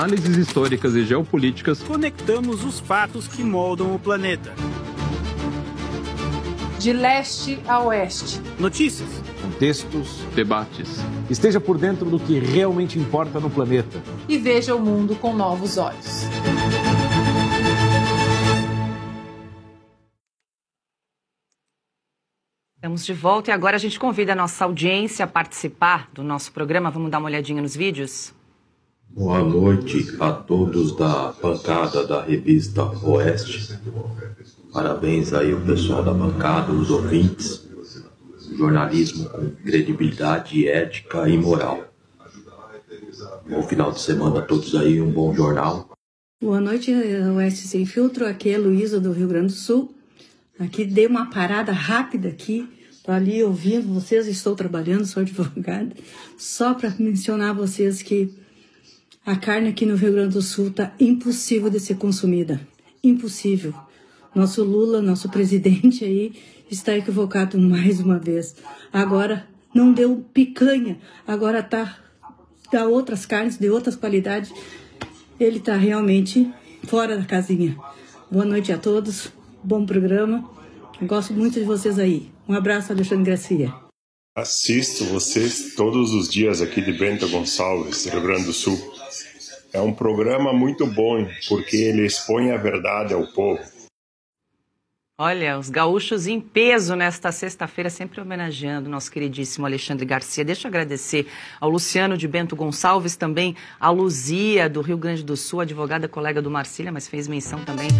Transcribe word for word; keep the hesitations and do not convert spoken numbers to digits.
Análises históricas e geopolíticas. Conectamos os fatos que moldam o planeta. De leste a oeste. Notícias. Contextos. Debates. Esteja por dentro do que realmente importa no planeta. E veja o mundo com novos olhos. Estamos de volta e agora a gente convida a nossa audiência a participar do nosso programa. Vamos dar uma olhadinha nos vídeos? Boa noite a todos da bancada da revista Oeste. Parabéns aí ao pessoal da bancada, os ouvintes. Jornalismo com credibilidade, ética e moral. Bom final de semana a todos aí, um bom jornal. Boa noite, Oeste Sem Filtro. Aqui é Luísa do Rio Grande do Sul. Aqui dei uma parada rápida aqui. Estou ali ouvindo vocês, estou trabalhando, sou advogada. Só para mencionar a vocês que a carne aqui no Rio Grande do Sul está impossível de ser consumida. Impossível. Nosso Lula, nosso presidente aí, está equivocado mais uma vez. Agora não deu picanha, agora está dá outras carnes de outras qualidades. Ele está realmente fora da casinha. Boa noite a todos, bom programa. Gosto muito de vocês aí. Um abraço, Alexandre Garcia. Assisto vocês todos os dias aqui de Bento Gonçalves, Rio Grande do Sul. É um programa muito bom, porque ele expõe a verdade ao povo. Olha, os gaúchos em peso nesta sexta-feira, sempre homenageando o nosso queridíssimo Alexandre Garcia. Deixa eu agradecer ao Luciano de Bento Gonçalves, também a Luzia do Rio Grande do Sul, advogada colega do Marcília, mas fez menção também